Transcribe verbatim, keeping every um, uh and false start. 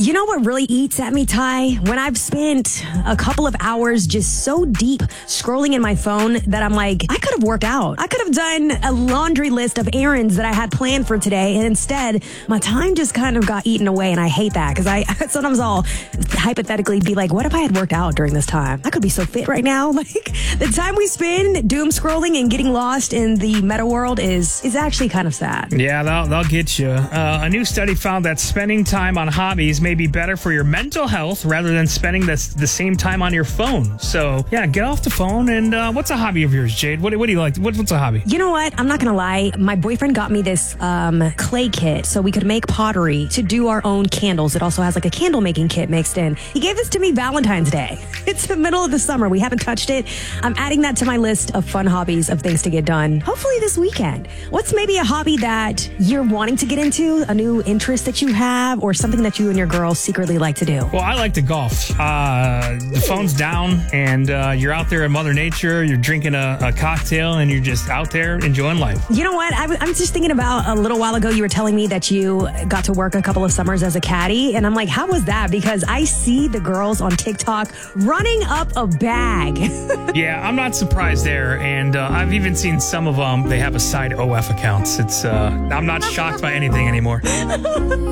You know what really eats at me, Ty? When I've spent a couple of hours just so deep scrolling in my phone that I'm like, I could have worked out. I could have done a laundry list of errands that I had planned for today. And instead, my time just kind of got eaten away. And I hate that because I sometimes I'll hypothetically be like, what if I had worked out during this time? I could be so fit right now. Like the time we spend doom scrolling and getting lost in the meta world is, is actually kind of sad. Yeah, they'll, they'll get you. Uh, a new study found that spending time on hobbies may be better for your mental health rather than spending the, the same time on your phone. So, yeah, get off the phone. And uh, what's a hobby of yours, Jade? What, what do you like? What, what's a hobby? You know what? I'm not going to lie. My boyfriend got me this um, clay kit so we could make pottery to do our own candles. It also has like a candle making kit mixed in. He gave this to me Valentine's Day. It's the middle of the summer. We haven't touched it. I'm adding that to my list of fun hobbies of things to get done. Hopefully this weekend. What's maybe a hobby that you're wanting to get into? A new interest that you have or something that you and your girl secretly like to do? Well, I like to golf. Uh, the phone's down and uh, you're out there in Mother Nature. You're drinking a, a cocktail and you're just out there enjoying life. You know what? I w- I'm just thinking about a little while ago, you were telling me that you got to work a couple of summers as a caddy. And I'm like, how was that? Because I see the girls on TikTok running up a bag. Yeah, I'm not surprised there. And uh, I've even seen some of them. They have a side O F accounts. It's uh, I'm not shocked by anything anymore.